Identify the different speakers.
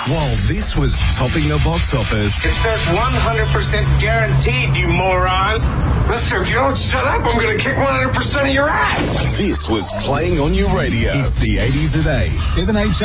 Speaker 1: While this was topping the box office,
Speaker 2: It says 100% guaranteed, you moron. Listen, if you don't shut up, I'm going to kick 100% of your ass.
Speaker 1: this was playing on your radio. It's the 80s at 8, 7 8